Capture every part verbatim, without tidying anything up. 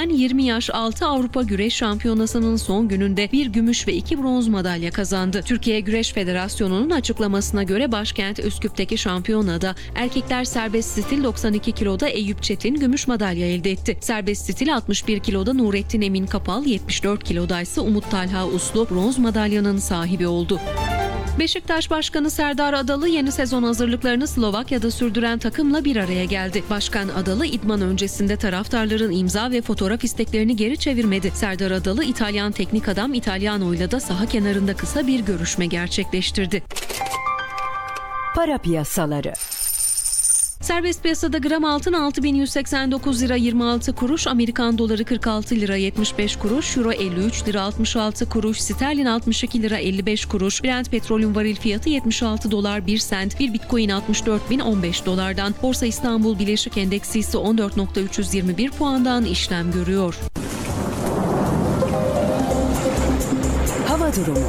düzenlenen yirmi yaş altı Avrupa Güreş Şampiyonası'nın son gününde bir gümüş ve iki bronz madalya kazandı. Türkiye Güreş Federasyonu'nun açıklamasına göre başkent Üsküp'teki şampiyonada erkekler serbest stil doksan iki kiloda Eyüp Çetin gümüş madalya elde etti. Serbest stil altmış bir kiloda Nurettin Emin Kapal, yetmiş dört kiloda ise Umut Talha Uslu bronz madalyanın sahibi oldu. Beşiktaş Başkanı Serdar Adalı yeni sezon hazırlıklarını Slovakya'da sürdüren takımla bir araya geldi. Başkan Adalı idman öncesinde taraftarların imza ve fotoğraf isteklerini geri çevirmedi. Serdar Adalı İtalyan teknik adam Italiano'yla da saha kenarında kısa bir görüşme gerçekleştirdi. Para piyasaları. Serbest piyasada gram altın altı bin yüz seksen dokuz lira yirmi altı kuruş, Amerikan doları kırk altı lira yetmiş beş kuruş, euro elli üç lira altmış altı kuruş, sterlin altmış iki lira elli beş kuruş, Brent petrolün varil fiyatı yetmiş altı dolar bir sent, bir bitcoin altmış dört bin on beş dolardan, Borsa İstanbul Bileşik Endeksi ise on dört bin üç yüz yirmi bir puandan işlem görüyor. Hava durumu.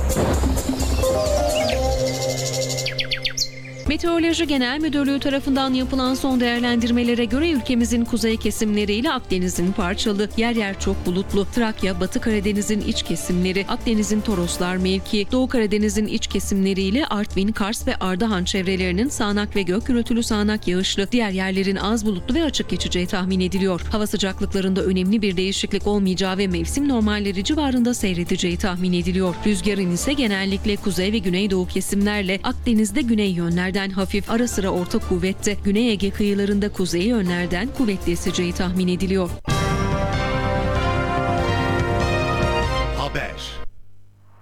Meteoroloji Genel Müdürlüğü tarafından yapılan son değerlendirmelere göre ülkemizin kuzey kesimleriyle Akdeniz'in parçalı, yer yer çok bulutlu, Trakya, Batı Karadeniz'in iç kesimleri, Akdeniz'in Toroslar mevki, Doğu Karadeniz'in iç kesimleriyle Artvin, Kars ve Ardahan çevrelerinin sağanak ve gök gürültülü sağanak yağışlı, diğer yerlerin az bulutlu ve açık geçeceği tahmin ediliyor. Hava sıcaklıklarında önemli bir değişiklik olmayacağı ve mevsim normalleri civarında seyredeceği tahmin ediliyor. Rüzgarın ise genellikle kuzey ve güneydoğu kesimlerle Akdeniz'de güney yönlerden hafif, ara sıra orta kuvvette, Güney Ege kıyılarında kuzey yönlerden kuvvetli eseceği tahmin ediliyor.